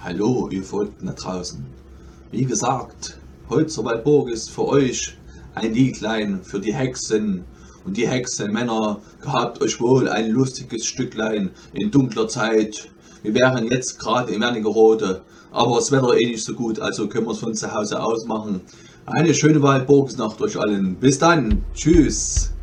Hallo, ihr Verrückten da draußen. Wie gesagt, Holzer Waldburg ist für euch ein Liedlein für die Hexen und die Hexenmänner. Gehabt euch wohl ein lustiges Stücklein in dunkler Zeit. Wir wären jetzt gerade in Wernigerode, aber das Wetter eh nicht so gut, also können wir es von zu Hause aus machen. Eine schöne Waldburgsnacht euch allen. Bis dann. Tschüss.